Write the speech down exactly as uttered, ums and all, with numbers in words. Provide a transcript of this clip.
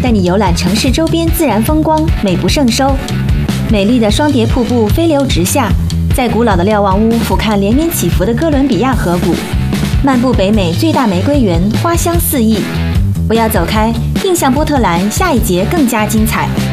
带你游览城市周边自然风光，美不胜收。美丽的双叠瀑布飞流直下，在古老的瞭望屋俯瞰连绵起伏的哥伦比亚河谷。漫步北美最大玫瑰园，花香四溢。不要走开，印象波特兰下一节更加精彩。